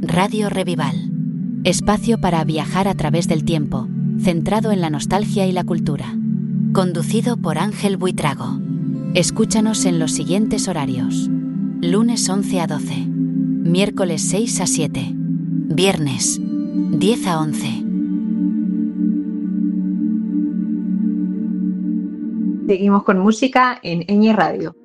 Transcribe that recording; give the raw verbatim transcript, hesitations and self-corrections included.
Radio Revival. Espacio para viajar a través del tiempo, centrado en la nostalgia y la cultura. Conducido por Ángel Buitrago. Escúchanos en los siguientes horarios. Lunes once a doce. Miércoles seis a siete. Viernes diez a once. Seguimos con música en Ñ Radio.